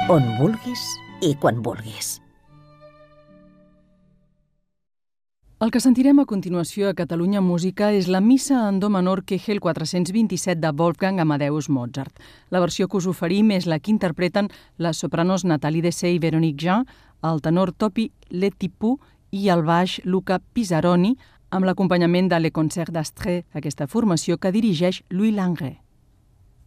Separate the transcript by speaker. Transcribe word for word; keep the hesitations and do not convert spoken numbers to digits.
Speaker 1: on vulguis i quan vulguis.
Speaker 2: El que sentirem a continuació a Catalunya Música és la Missa en do menor Kegel quatre-cents vint-i-set de Wolfgang Amadeus Mozart. La versió que us oferim és la que interpreten les sopranos Nathalie Dessay i Véronique Jean, el tenor Topi Letipou i el baix Luca Pisaroni, amb l'acompanyament de Le Concert d'Astrée, aquesta formació que dirigeix Louis Langret.